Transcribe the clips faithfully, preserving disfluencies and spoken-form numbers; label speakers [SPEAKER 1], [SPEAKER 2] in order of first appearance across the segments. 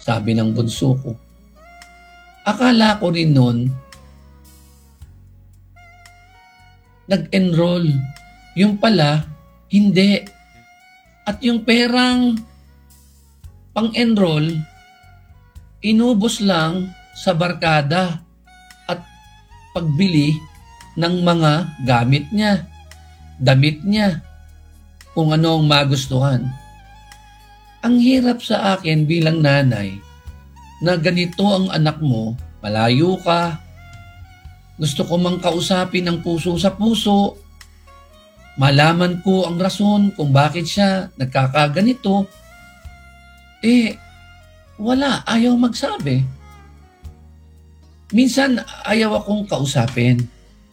[SPEAKER 1] sabi ng bunso ko. Akala ko rin nun, nag-enroll. Yung pala, hindi. At yung perang pang-enroll, inubos lang sa barkada at pagbili ng mga gamit niya, damit niya, kung ano ang magustuhan. Ang hirap sa akin bilang nanay na ganito ang anak mo, malayo ka, gusto ko mang kausapin ng puso sa puso, malaman ko ang rason kung bakit siya nagkakaganito, eh, wala, ayaw magsabi. Minsan, ayaw akong kausapin.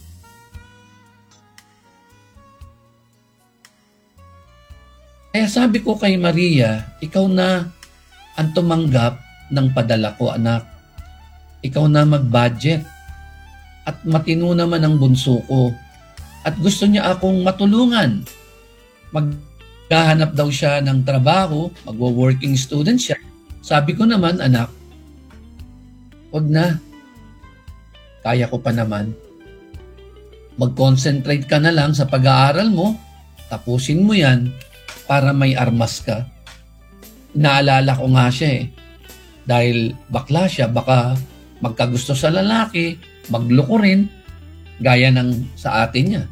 [SPEAKER 1] Kaya sabi ko kay Maria, ikaw na ang tumanggap ng padala ko, anak. Ikaw na mag-budget. At matino naman ang bunso ko. At gusto niya akong matulungan. Maghahanap daw siya ng trabaho, magwo-working student siya. Sabi ko naman, anak, wag na. Kaya ko pa naman. Mag-concentrate ka na lang sa pag-aaral mo, tapusin mo yan para may armas ka. Naalala ko nga siya eh. Dahil bakla siya, baka magkagusto sa lalaki, magloko rin, gaya ng sa atin niya.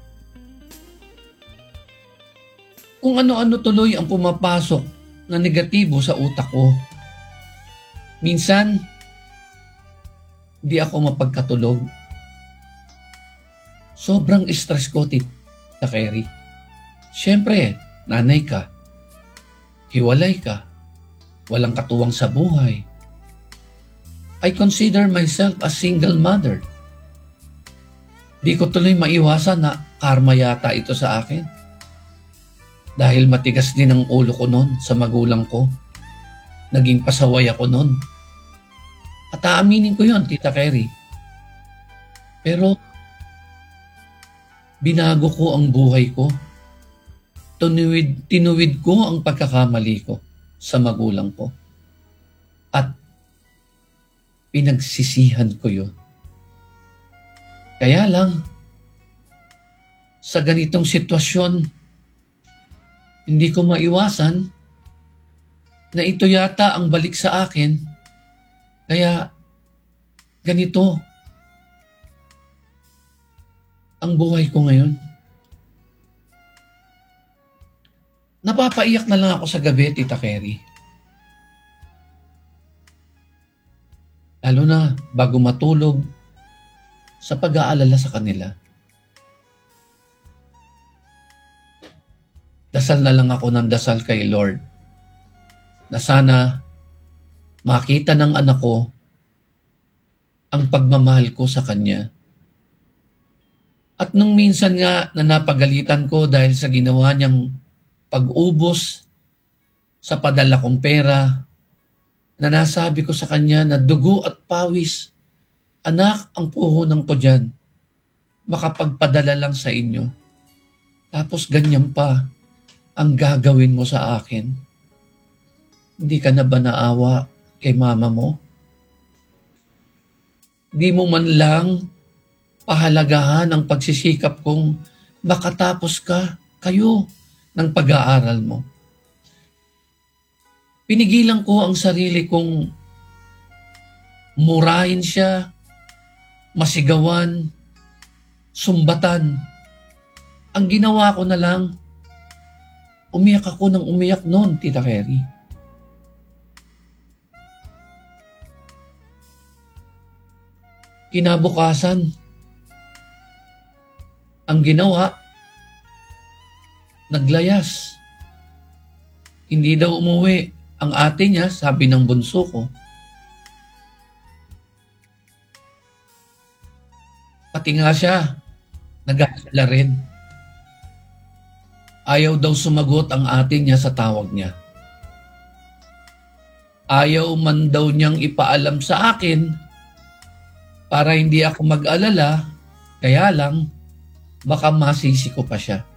[SPEAKER 1] Kung ano-ano tuloy ang pumapasok na negatibo sa utak ko. Minsan, di ako mapagkatulog. Sobrang stress ko, Tita Kerry. Siyempre, nanay ka, hiwalay ka, walang katuwang sa buhay. I consider myself a single mother. Di ko tuloy maiwasan na karma yata ito sa akin. Dahil matigas din ang ulo ko noon sa magulang ko. Naging pasaway ako noon. At aaminin ko yon, Tita Kerry. Pero, binago ko ang buhay ko. Tinuwid, tinuwid ko ang pagkakamali ko sa magulang ko. At pinagsisihan ko yun. Kaya lang, sa ganitong sitwasyon, hindi ko maiwasan na ito yata ang balik sa akin. Kaya, ganito ang buhay ko ngayon. Napapaiyak na lang ako sa gabi, Tita Kerry. Lalo na bago matulog, sa pag-aalala sa kanila. Dasal na lang ako ng dasal kay Lord na sana makita ng anak ko ang pagmamahal ko sa kanya. At nung minsan nga na napagalitan ko dahil sa ginawa niyang pag-ubos sa padala kong pera, na nasabi ko sa kanya na dugo at pawis, anak, ang puhunan ko dyan, makapagpadala lang sa inyo. Tapos ganyan pa ang gagawin mo sa akin. Hindi ka na ba naawa kay mama mo? Di mo man lang pahalagahan ang pagsisikap kong makatapos ka, kayo, ng pag-aaral mo. Pinigilan ko ang sarili kong murahin siya, masigawan, sumbatan. Ang ginawa ko na lang, umiyak ako ng umiyak noon, Tita Kerry. Kinabukasan, ang ginawa, naglayas. Hindi daw umuwi ang ate niya, sabi ng bunso ko. Pati nga siya, nag-aalala rin. Ayaw daw sumagot ang ate niya sa tawag niya. Ayaw man daw niyang ipaalam sa akin para hindi ako mag-alala, kaya lang, baka masisi ko pa siya.